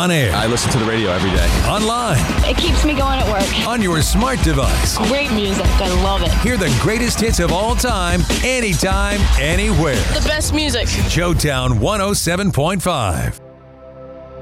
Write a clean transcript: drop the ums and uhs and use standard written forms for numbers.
On air. I listen to the radio every day. Online. It keeps me going at work. On your smart device. Great music. I love it. Hear the greatest hits of all time, anytime, anywhere. The best music. Showtown 107.5.